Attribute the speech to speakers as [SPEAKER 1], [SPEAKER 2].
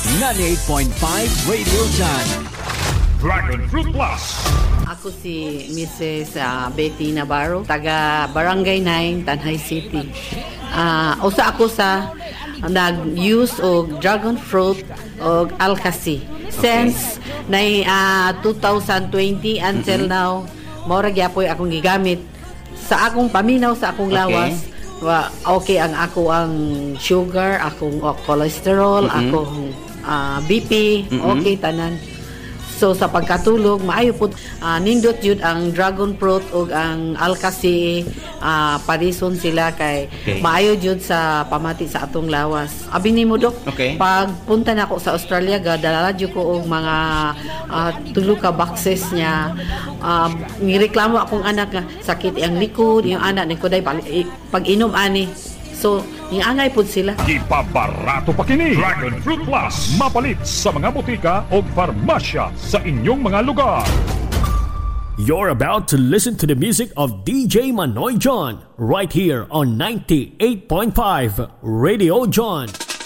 [SPEAKER 1] 98.5 Radio John.
[SPEAKER 2] Dragon Fruit Plus.
[SPEAKER 3] Ako si Mrs. Betty Navarro, taga Barangay 9, Tanhay City. Usa ako sa nag-use og dragon fruit og alkasi. Since 2020 until now, maura gyapon akong gigamit sa akong paminaw, sa akong lawas. Okay ang ako ang sugar, akong cholesterol, akong BP, okay tanan. So sa pagkatulog maayo pud nindot jud ang dragon fruit ug ang alkasi, parison sila kay maayo jud sa pamati sa atong lawas. Abi nimo dok, pag punta nako sa Australia gadala jud ko og mga 3 ka boxes niya. Nireklamo akong anak nga sakit ang likod, yung anak ni kuday pag inom ani. So, niangay po sila.
[SPEAKER 2] Ipabarato pa kini. Dragon Fruit Plus. Mapalit sa mga butika o farmasya sa inyong mga lugar.
[SPEAKER 4] You're about to listen to the music of DJ Manoy John right here on 98.5 Radio John.